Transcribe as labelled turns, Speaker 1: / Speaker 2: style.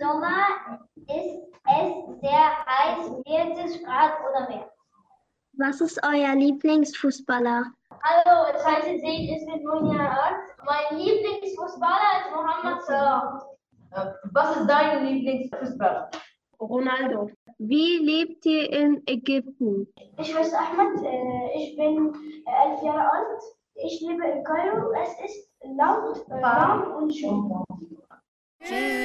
Speaker 1: Sommer ist es sehr heiß, 40 Grad oder mehr.
Speaker 2: Was ist euer Lieblingsfußballer?
Speaker 1: Hallo, ich heiße Zaid, ich bin 9 Jahre alt. Mein Lieblingsfußballer ist Mohammed Salah. Was ist dein Lieblingsfußballer? Ronaldo.
Speaker 2: Wie lebt ihr in Ägypten?
Speaker 1: Ich heiße Ahmed, ich bin 11 Jahre alt. Ich lebe in Kairo. Es ist laut, warm und schön.
Speaker 3: Tschüss.